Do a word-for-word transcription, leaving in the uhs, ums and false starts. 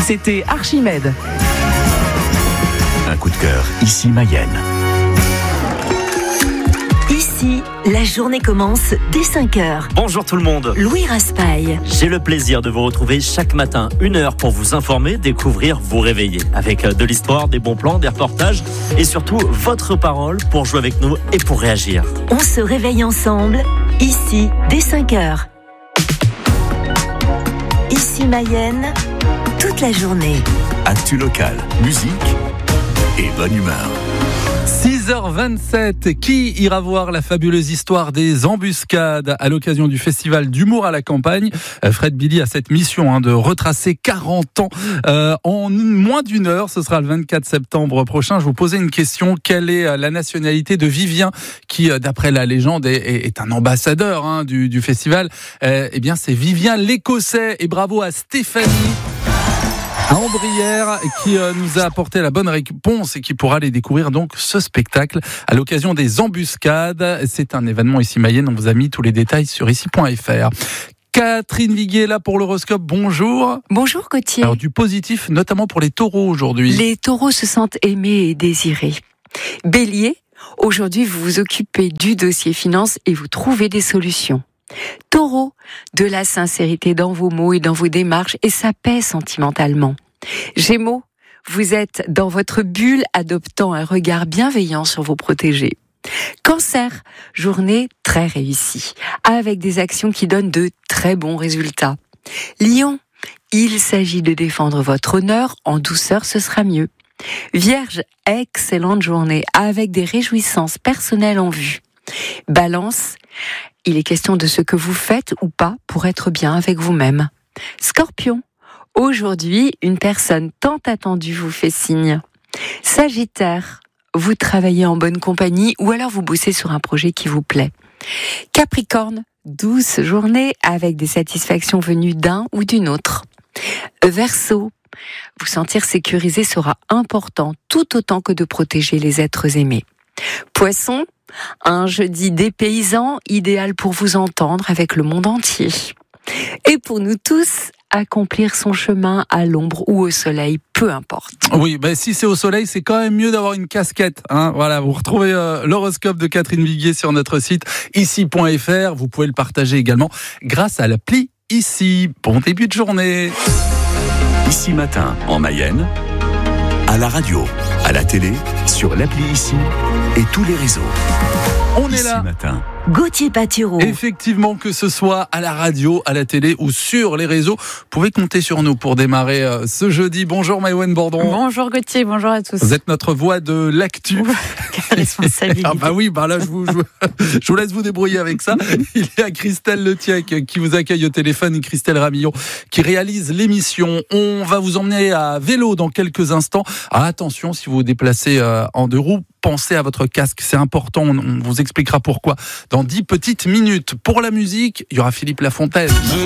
C'était Archimède. Un coup de cœur, ici Mayenne. Ici, la journée commence dès cinq heures. Bonjour tout le monde. Louis Raspail. J'ai le plaisir de vous retrouver chaque matin, une heure pour vous informer, découvrir, vous réveiller. Avec de l'histoire, des bons plans, des reportages et surtout votre parole pour jouer avec nous et pour réagir. On se réveille ensemble, ici, dès cinq heures. Ici Mayenne, toute la journée. Actu local, musique et bonne humeur. six heures vingt-sept, qui ira voir la fabuleuse histoire des embuscades à l'occasion du festival d'humour à la campagne? Fred Billy a cette mission hein, de retracer quarante ans euh, en moins d'une heure. Ce sera le vingt-quatre septembre prochain. Je vous posais une question. Quelle est la nationalité de Vivien, qui, d'après la légende, est, est un ambassadeur hein, du, du festival? euh, Eh bien, c'est Vivien l'Écossais. Et bravo à Stéphanie à Ambrières, qui euh, nous a apporté la bonne réponse et qui pourra aller découvrir donc ce spectacle à l'occasion des embuscades. C'est un événement ici Mayenne, on vous a mis tous les détails sur ici point f r. Catherine Viguier là pour l'horoscope, bonjour. Bonjour Gauthier. Alors du positif notamment pour les taureaux aujourd'hui. Les taureaux se sentent aimés et désirés. Bélier, aujourd'hui vous vous occupez du dossier finance et vous trouvez des solutions. Taureau, de la sincérité dans vos mots et dans vos démarches et ça paie sentimentalement. Gémeaux, vous êtes dans votre bulle adoptant un regard bienveillant sur vos protégés. Cancer, journée très réussie, avec des actions qui donnent de très bons résultats. Lion, il s'agit de défendre votre honneur, en douceur ce sera mieux. Vierge, excellente journée, avec des réjouissances personnelles en vue. Balance, il est question de ce que vous faites ou pas pour être bien avec vous-même. Scorpion, aujourd'hui, une personne tant attendue vous fait signe. Sagittaire, vous travaillez en bonne compagnie ou alors vous bossez sur un projet qui vous plaît. Capricorne, douce journée avec des satisfactions venues d'un ou d'une autre. Verseau, vous sentir sécurisé sera important tout autant que de protéger les êtres aimés. Poisson, un jeudi dépaysant, idéal pour vous entendre avec le monde entier. Et pour nous tous, accomplir son chemin à l'ombre ou au soleil, peu importe. Oui, ben si c'est au soleil, c'est quand même mieux d'avoir une casquette. Hein. Voilà, vous retrouvez euh, l'horoscope de Catherine Viguier sur notre site ici point f r. Vous pouvez le partager également grâce à l'appli Ici. Bon début de journée. Ici matin en Mayenne, à la radio, à la télé, sur l'appli Ici et tous les réseaux. On est Ici là. matin. Gauthier Patureau. Effectivement, que ce soit à la radio, à la télé ou sur les réseaux, vous pouvez compter sur nous pour démarrer euh, ce jeudi. Bonjour Maïwenn Bordon. Bonjour Gauthier, bonjour à tous. Vous êtes notre voix de l'actu. Quelle responsabilité. Ah bah oui, bah là je vous, je, vous, je vous laisse vous débrouiller avec ça. Il y a Christelle Letiec qui vous accueille au téléphone et Christelle Ramillon qui réalise l'émission. On va vous emmener à vélo dans quelques instants. Ah, attention, si vous vous déplacez euh, en deux roues, pensez à votre casque, c'est important, on, on vous expliquera pourquoi dans dix petites minutes. Pour la musique, il y aura Philippe Lafontaine.